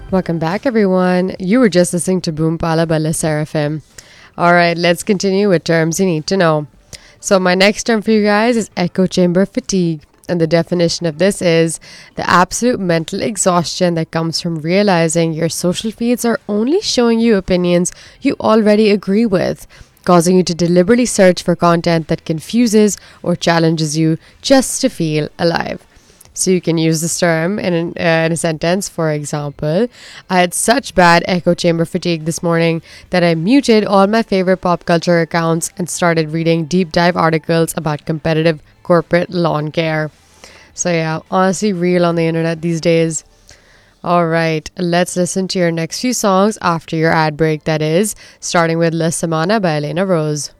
Welcome back, everyone. You were just listening to Boom Pala by Le Seraphim. All right, let's continue with terms you need to know. So, my next term for you guys is echo chamber fatigue. And the definition of this is the absolute mental exhaustion that comes from realizing your social feeds are only showing you opinions you already agree with, causing you to deliberately search for content that confuses or challenges you just to feel alive. So you can use this term in a sentence. For example, I had such bad echo chamber fatigue this morning that I muted all my favorite pop culture accounts and started reading deep dive articles about competitive corporate lawn care. So yeah, honestly real on the internet these days. All right, let's listen to your next few songs after your ad break, that is, starting with La Semana by Elena Rose.